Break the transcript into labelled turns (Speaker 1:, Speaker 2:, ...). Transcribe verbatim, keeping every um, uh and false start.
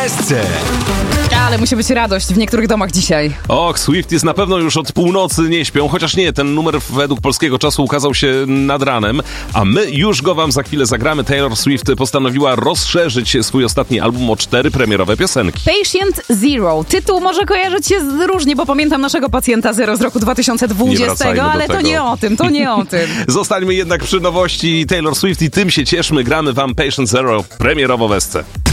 Speaker 1: S C.
Speaker 2: Ale musi być radość w niektórych domach dzisiaj.
Speaker 3: Och, Swifties na pewno już od północy nie śpią, chociaż nie, ten numer według polskiego czasu ukazał się nad ranem, a my już go wam za chwilę zagramy. Taylor Swift postanowiła rozszerzyć swój ostatni album o cztery premierowe piosenki.
Speaker 2: Patient Zero. Tytuł może kojarzyć się z różnie, bo pamiętam naszego pacjenta Zero z roku dwa tysiące dwudziestego, ale to nie o tym, to nie o tym.
Speaker 3: Zostańmy jednak przy nowości Taylor Swift i tym się cieszmy. Gramy wam Patient Zero premierowo w S C.